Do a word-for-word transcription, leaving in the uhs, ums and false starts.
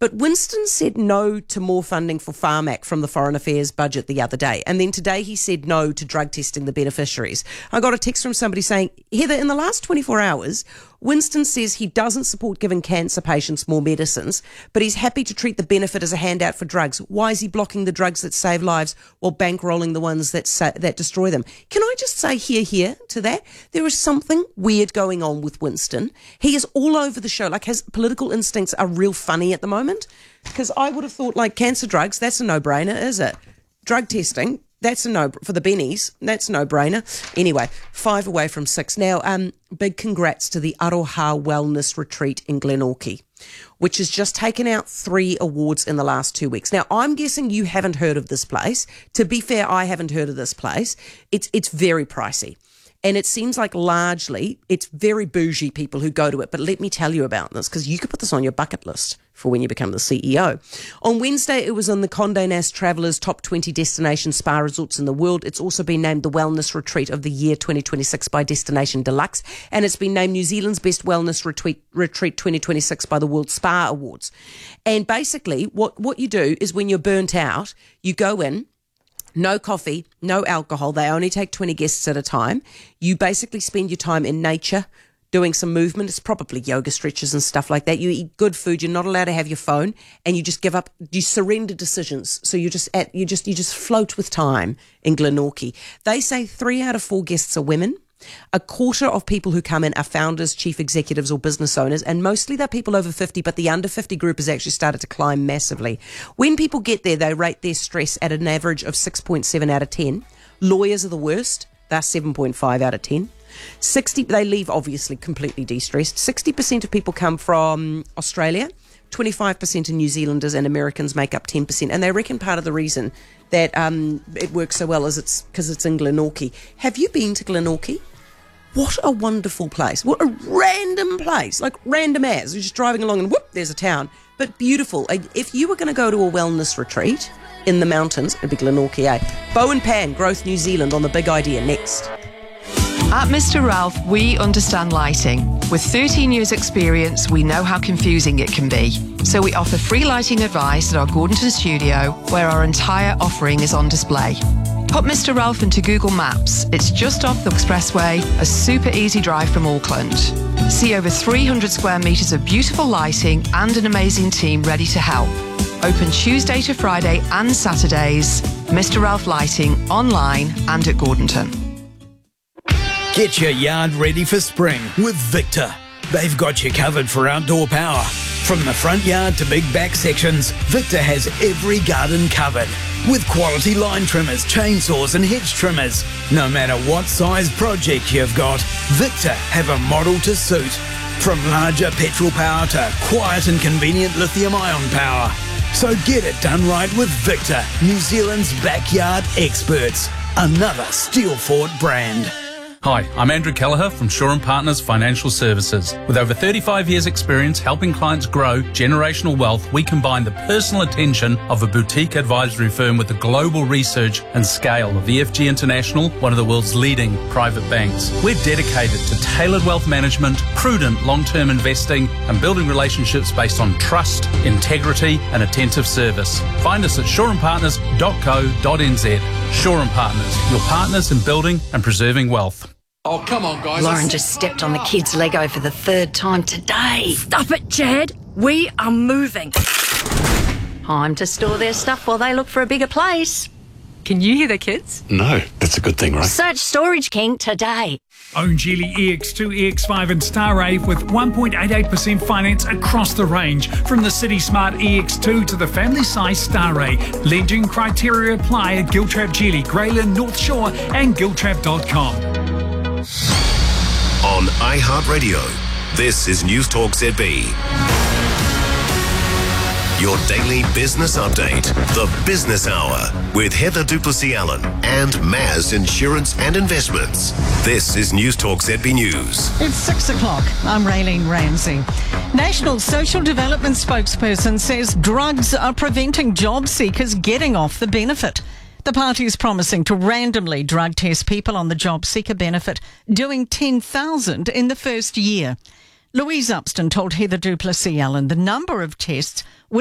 But Winston said no to more funding for Pharmac from the Foreign Affairs budget the other day. And then today he said no to drug testing the beneficiaries. I got a text from somebody saying, Heather, in the last twenty-four hours, Winston says he doesn't support giving cancer patients more medicines, but he's happy to treat the benefit as a handout for drugs. Why is he blocking the drugs that save lives while bankrolling the ones that sa- that destroy them? Can I just say here, here to that? There is something weird going on with Winston. He is all over the show. Like, his political instincts are real funny at the moment, because I would have thought, like, cancer drugs, that's a no-brainer, is it? Drug testing, that's a no for the bennies. That's a no-brainer. Anyway, five away from six. Now, um, big congrats to the Aroha Wellness Retreat in Glenorchy, which has just taken out three awards in the last two weeks. Now, I'm guessing you haven't heard of this place. To be fair, I haven't heard of this place. It's it's very pricey. And it seems like largely it's very bougie people who go to it. But let me tell you about this, because you could put this on your bucket list for when you become the C E O. On Wednesday, it was on the Condé Nast Travelers Top twenty Destination Spa Resorts in the World. It's also been named the Wellness Retreat of the Year twenty twenty-six by Destination Deluxe. And it's been named New Zealand's Best Wellness Retreat, Retreat twenty twenty-six by the World Spa Awards. And basically, what, what you do is when you're burnt out, you go in. No coffee, no alcohol. They only take twenty guests at a time. You basically spend your time in nature, doing some movement. It's probably yoga stretches and stuff like that. You eat good food. You're not allowed to have your phone, and you just give up. You surrender decisions. So you just at you just you just float with time in Glenorchy. They say three out of four guests are women. A quarter of people who come in are founders, chief executives or business owners, and mostly they're people over fifty, but the under fifty group has actually started to climb massively. When people get there, they rate their stress at an average of six point seven out of ten. Lawyers are the worst. They're seven point five out of ten. sixty, they leave obviously completely de-stressed. sixty percent of people come from Australia. twenty-five percent of New Zealanders and Americans make up ten percent. And they reckon part of the reason that um, it works so well is it's because it's in Glenorchy. Have you been to Glenorchy? What a wonderful place. What a random place. Like random as. You're just driving along and whoop, there's a town. But beautiful. If you were going to go to a wellness retreat in the mountains, it'd be Glenorchy, eh? Bow and Pan, Growth New Zealand on The Big Idea next. At Mister Ralph, we understand lighting. With thirteen years experience, we know how confusing it can be. So we offer free lighting advice at our Gordonton studio, where our entire offering is on display. Put Mister Ralph into Google Maps. It's just off the expressway, a super easy drive from Auckland. See over three hundred square metres of beautiful lighting and an amazing team ready to help. Open Tuesday to Friday and Saturdays. Mister Ralph Lighting, online and at Gordonton. Get your yard ready for spring with Victor. They've got you covered for outdoor power. From the front yard to big back sections, Victor has every garden covered. With quality line trimmers, chainsaws and hedge trimmers. No matter what size project you've got, Victor have a model to suit. From larger petrol power to quiet and convenient lithium-ion power. So get it done right with Victor, New Zealand's backyard experts. Another Steelfort brand. Hi, I'm Andrew Kelleher from Shaw and Partners Financial Services. With over thirty-five years experience helping clients grow generational wealth, we combine the personal attention of a boutique advisory firm with the global research and scale of E F G International, one of the world's leading private banks. We're dedicated to tailored wealth management, prudent long-term investing, and building relationships based on trust, integrity, and attentive service. Find us at shaw and partners dot co dot n z. Shaw and Partners, your partners in building and preserving wealth. Oh, come on, guys. Lauren just stepped on the kid's Lego for the third time today. Stop it, Chad. We are moving. Time to store their stuff while they look for a bigger place. Can you hear the kids? No, that's a good thing, right? Search Storage King today. Own Geely E X two, E X five and Starrave with one point eight eight percent finance across the range. From the City Smart E X two to the family size Starray. Legend criteria apply at Giltrap Geely, Greyland, North Shore and giltrap dot com. On iHeartRadio, this is News Talk Z B. Your daily business update, the Business Hour, with Heather Duplessis-Allen and Maz Insurance and Investments. This is News Talk Z B News. It's six o'clock. I'm Raylene Ramsey. National Social Development spokesperson says drugs are preventing job seekers getting off the benefit. The party is promising to randomly drug test people on the job seeker benefit, doing ten thousand in the first year. Louise Upston told Heather Duplessis-Allen the number of tests